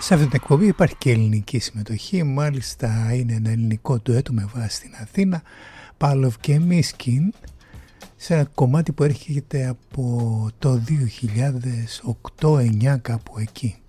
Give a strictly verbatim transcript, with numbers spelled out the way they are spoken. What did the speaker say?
Σε αυτή την εκπομπή υπάρχει και ελληνική συμμετοχή, μάλιστα είναι ένα ελληνικό ντουέτο με βάση στην Αθήνα, Πάλοφ και Μίσκιν, σε ένα κομμάτι που έρχεται από το δύο χιλιάδες οκτώ εννιά κάπου εκεί.